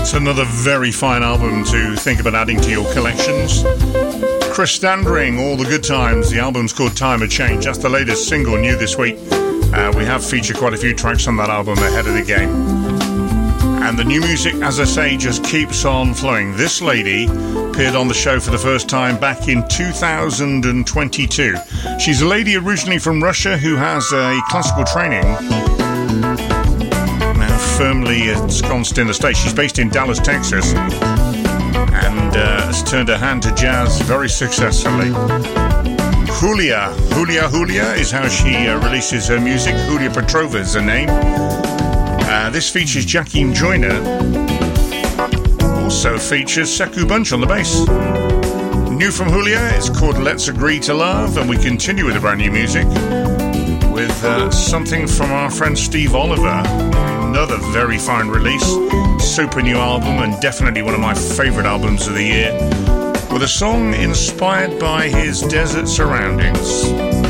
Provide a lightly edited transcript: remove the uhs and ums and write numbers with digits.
Another very fine album to think about adding to your collections. Chris Standring, All the Good Times. The album's called Time of Change. That's the latest single, new this week. We have featured quite a few tracks on that album ahead of the game. And the new music, as I say, just keeps on flowing. This lady appeared on the show for the first time back in 2022. She's a lady originally from Russia who has a classical training, firmly ensconced in the States. She's based in Dallas, Texas, and has turned her hand to jazz very successfully. Julia is how she releases her music. Julia Petrova is her name. This features Jackie Joyner. Also features Sekou Bunch on the bass. New from Julia, it's called Let's Agree to Love, and we continue with the brand new music with something from our friend Steve Oliver. Another very fine release, super new album, and definitely one of my favourite albums of the year, with a song inspired by his desert surroundings.